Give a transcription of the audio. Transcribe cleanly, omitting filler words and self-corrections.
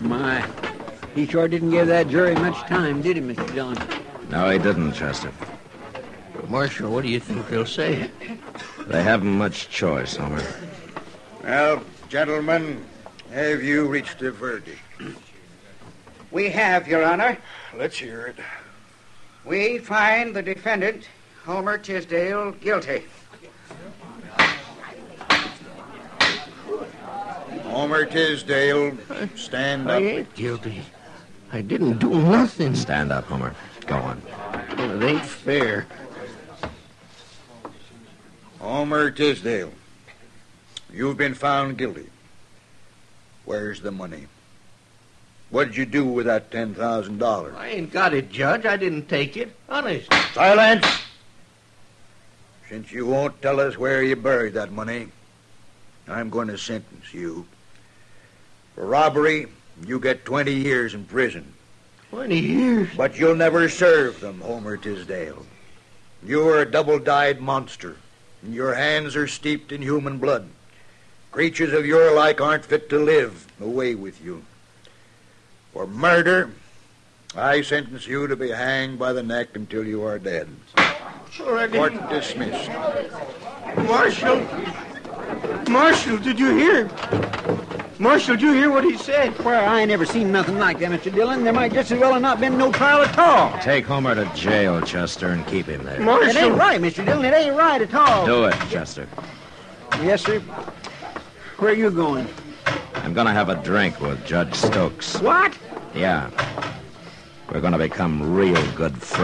My, he sure didn't give that jury much time, did he, Mr. Dillon? No, he didn't, Chester. Marshal, what do you think they'll say? They haven't much choice, Homer. Well, gentlemen, have you reached a verdict? We have, Your Honor. Let's hear it. We find the defendant, Homer Tisdale, guilty. Homer Tisdale, stand I up. ain't guilty. I didn't do nothing. Stand up, Homer. Go on. Well, it ain't fair. Homer Tisdale, you've been found guilty. Where's the money? What did you do with that $10,000? I ain't got it, Judge. I didn't take it. Honest. Silence! Since you won't tell us where you buried that money, I'm going to sentence you. For robbery, you get 20 years in prison. 20 years? But you'll never serve them, Homer Tisdale. You're a double-dyed monster, and your hands are steeped in human blood. Creatures of your like aren't fit to live. Away with you. For murder, I sentence you to be hanged by the neck until you are dead. Court dismissed. Marshal, did you hear? Marshal, did you hear what he said? Well, I ain't never seen nothing like that, Mr. Dillon. There might just as well have not been no trial at all. Take Homer to jail, Chester, and keep him there. Marshal! It ain't right, Mr. Dillon. It ain't right at all. Do it, Chester. Yes, sir. Where are you going? I'm going to have a drink with Judge Stokes. What? Yeah. We're going to become real good friends.